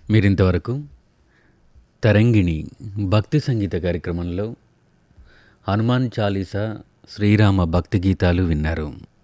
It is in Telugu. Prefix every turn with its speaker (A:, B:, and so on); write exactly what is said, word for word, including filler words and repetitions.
A: మీరింతవరకు తరంగిణి భక్తి సంగీత కార్యక్రమంలో హనుమాన్ చాలీసా శ్రీరామ భక్తి గీతాలు విన్నారు.